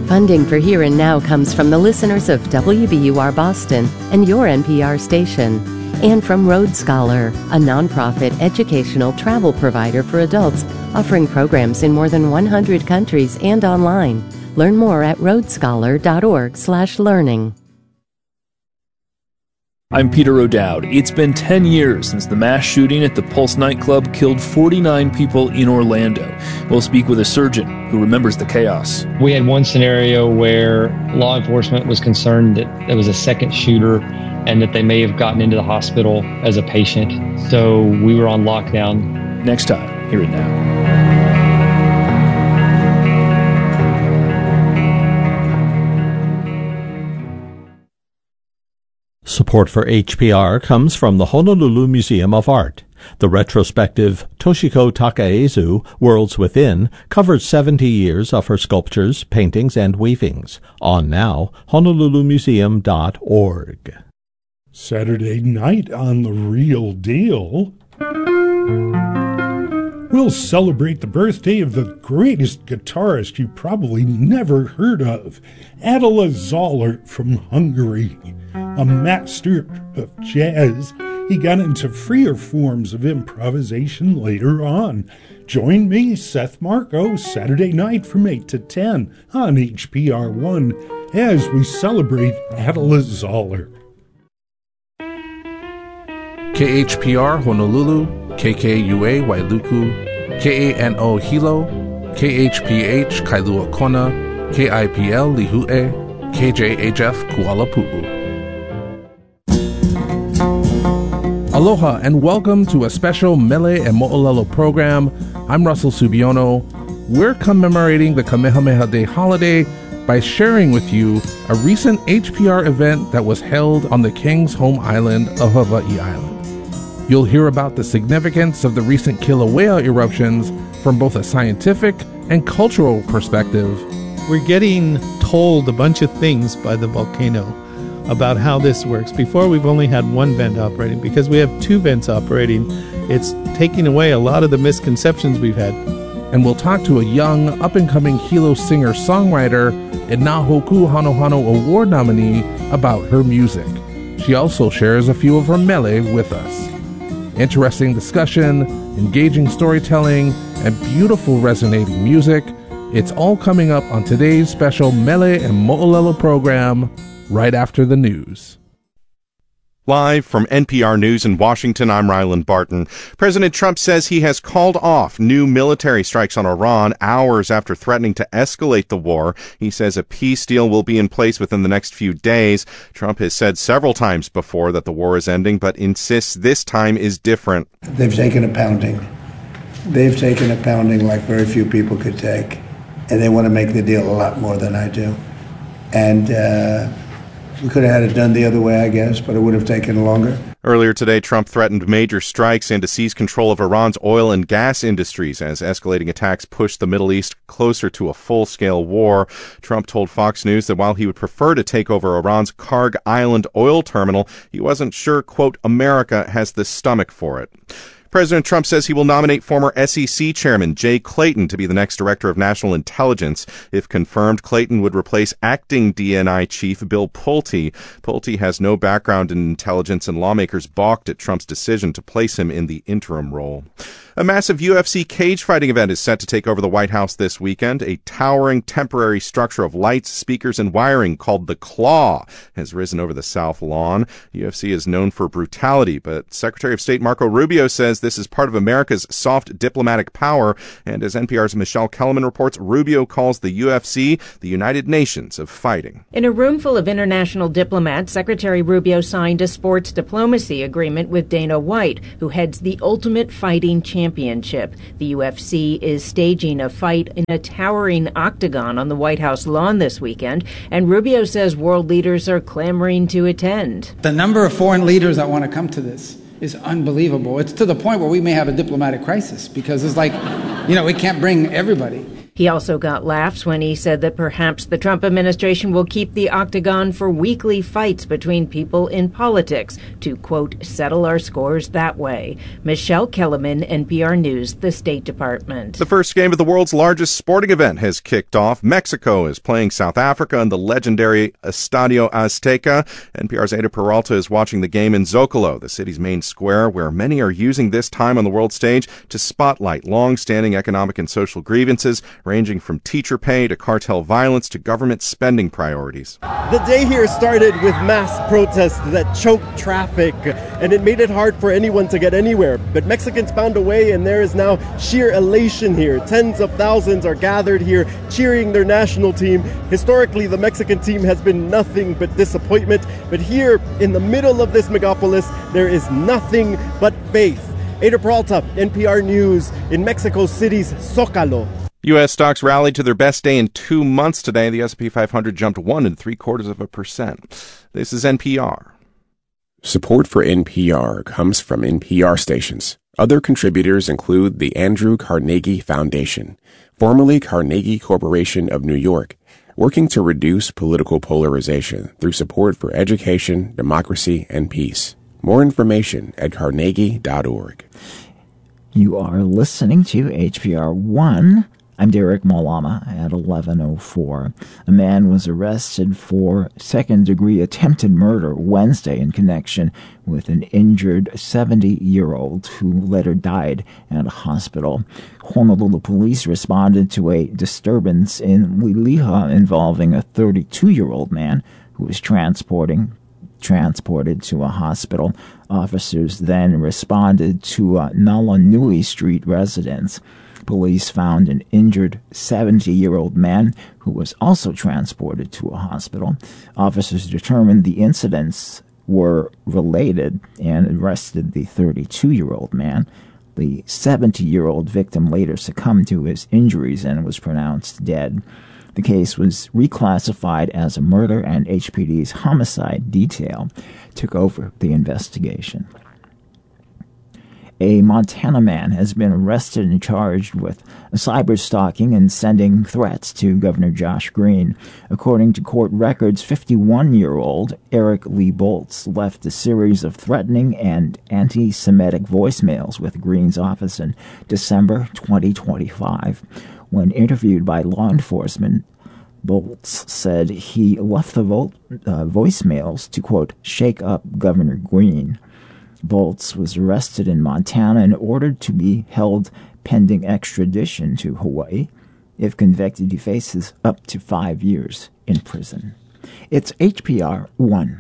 Funding for Here and Now comes from the listeners of WBUR Boston and your NPR station, and from Road Scholar, a nonprofit educational travel provider for adults offering programs in more than 100 countries and online. Learn more at roadscholar.org/learning. I'm Peter O'Dowd. It's been 10 years since the mass shooting at the Pulse nightclub killed 49 people in Orlando. We'll speak with a surgeon who remembers the chaos. We had one scenario where law enforcement was concerned that there was a second shooter and that they may have gotten into the hospital as a patient. So we were on lockdown. Next time, Here and Now. Support for HPR comes from the Honolulu Museum of Art. The retrospective Toshiko Takaezu, Worlds Within, covers 70 years of her sculptures, paintings, and weavings. On now, honolulumuseum.org. Saturday night on The Real Deal, we'll celebrate the birthday of the greatest guitarist you probably never heard of, Attila Zoller from Hungary. A master of jazz, he got into freer forms of improvisation later on. Join me, Seth Marco, Saturday night from 8 to 10 on HPR1 as we celebrate Attila Zoller. KHPR Honolulu, KKUA Wailuku, KANO Hilo, KHPH Kailua Kona, KIPL Lihue, KJHF Kuala Pu'u. Aloha and welcome to a special Mele and Mo'olelo program. I'm Russell Subiono. We're commemorating the Kamehameha Day holiday by sharing with you a recent HPR event that was held on the King's home island of Hawaii Island. You'll hear about the significance of the recent Kilauea eruptions from both a scientific and cultural perspective. We're getting told a bunch of things by the volcano about how this works. Before, we've only had one vent operating. Because we have two vents operating, it's taking away a lot of the misconceptions we've had. And we'll talk to a young, up-and-coming Hilo singer-songwriter and Nahoku Hanohano Award nominee about her music. She also shares a few of her mele with us. Interesting discussion, engaging storytelling, and beautiful resonating music. It's all coming up on today's special Mele and Mo'olelo program, right after the news. Live from NPR News in Washington, I'm Ryland Barton. President Trump says he has called off new military strikes on Iran hours after threatening to escalate the war. He says a peace deal will be in place within the next few days. Trump has said several times before that the war is ending, but insists this time is different. They've taken a pounding. They've taken a pounding like very few people could take. And they want to make the deal a lot more than I do. And we could have had it done the other way, I guess, but it would have taken longer. Earlier today, Trump threatened major strikes and to seize control of Iran's oil and gas industries as escalating attacks pushed the Middle East closer to a full-scale war. Trump told Fox News that while he would prefer to take over Iran's Karg Island oil terminal, he wasn't sure, quote, America has the stomach for it. President Trump says he will nominate former SEC Chairman Jay Clayton to be the next Director of National Intelligence. If confirmed, Clayton would replace acting DNI Chief Bill Pulte. Pulte has no background in intelligence, and lawmakers balked at Trump's decision to place him in the interim role. A massive UFC cage fighting event is set to take over the White House this weekend. A towering temporary structure of lights, speakers, and wiring called the Claw has risen over the South Lawn. UFC is known for brutality, but Secretary of State Marco Rubio says this is part of America's soft diplomatic power. And as NPR's Michelle Kellerman reports, Rubio calls the UFC the United Nations of fighting. In a room full of international diplomats, Secretary Rubio signed a sports diplomacy agreement with Dana White, who heads the Ultimate Fighting Championship. The UFC is staging a fight in a towering octagon on the White House lawn this weekend, and Rubio says world leaders are clamoring to attend. The number of foreign leaders that want to come to this is unbelievable. It's to the point where we may have a diplomatic crisis because it's like, we can't bring everybody. He also got laughs when he said that perhaps the Trump administration will keep the octagon for weekly fights between people in politics to, quote, settle our scores that way. Michelle Kellerman, NPR News, the State Department. The first game of the world's largest sporting event has kicked off. Mexico is playing South Africa in the legendary Estadio Azteca. NPR's Ada Peralta is watching the game in Zocalo, the city's main square, where many are using this time on the world stage to spotlight long-standing economic and social grievances, ranging from teacher pay to cartel violence to government spending priorities. The day here started with mass protests that choked traffic, and it made it hard for anyone to get anywhere. But Mexicans found a way, and there is now sheer elation here. Tens of thousands are gathered here, cheering their national team. Historically, the Mexican team has been nothing but disappointment, but here in the middle of this megapolis, there is nothing but faith. Ada Peralta, NPR News, in Mexico City's Zócalo. U.S. stocks rallied to their best day in 2 months today. The S&P 500 jumped 1.75%. This is NPR. Support for NPR comes from NPR stations. Other contributors include the Andrew Carnegie Foundation, formerly Carnegie Corporation of New York, working to reduce political polarization through support for education, democracy, and peace. More information at carnegie.org. You are listening to HPR 1. I'm Derek Malama at 11:04. A man was arrested for second-degree attempted murder Wednesday in connection with an injured 70-year-old who later died at a hospital. Honolulu police responded to a disturbance in Liliha involving a 32-year-old man who was transported to a hospital. Officers then responded to a Nalanui Street residence. Police found an injured 70-year-old man who was also transported to a hospital. Officers determined the incidents were related and arrested the 32-year-old man. The 70-year-old victim later succumbed to his injuries and was pronounced dead. The case was reclassified as a murder, and HPD's homicide detail took over the investigation. A Montana man has been arrested and charged with cyberstalking and sending threats to Governor Josh Green. According to court records, 51-year-old Eric Lee Bolts left a series of threatening and anti-Semitic voicemails with Green's office in December 2025. When interviewed by law enforcement, Bolts said he left the voicemails to, quote, shake up Governor Green. Bolts was arrested in Montana and ordered to be held pending extradition to Hawaii. If convicted, he faces up to 5 years in prison. It's HPR 1.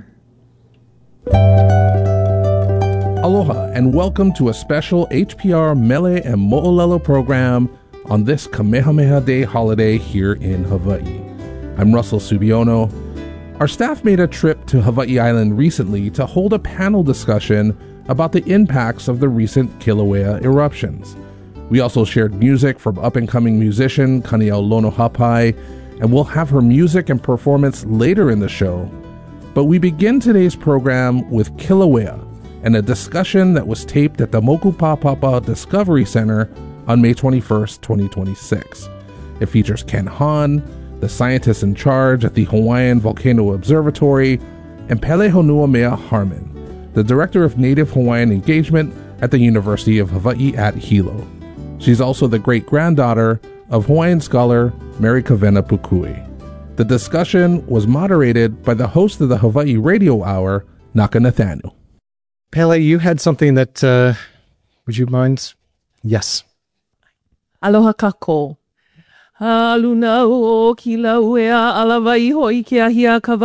Aloha, and welcome to a special HPR Mele and Mo'olelo program on this Kamehameha Day holiday here in Hawaii. I'm Russell Subiono. Our staff made a trip to Hawaii Island recently to hold a panel discussion about the impacts of the recent Kilauea eruptions. We also shared music from up-and-coming musician Kaniau Lonohapai, and we'll have her music and performance later in the show. But we begin today's program with Kilauea and a discussion that was taped at the Mokupapapa Discovery Center on May 21st, 2026. It features Ken Hahn, the scientist in charge at the Hawaiian Volcano Observatory, and Pele Honuamea Harmon, the director of Native Hawaiian Engagement at the University of Hawaii at Hilo. She's also the great-granddaughter of Hawaiian scholar Mary Kawena Pukui. The discussion was moderated by the host of the Hawaii Radio Hour, Naka Nathaniel. Pele, you had something that, would you mind? Yes. Aloha kako. Aluna o Kilauea alawai hoi ke ahia ka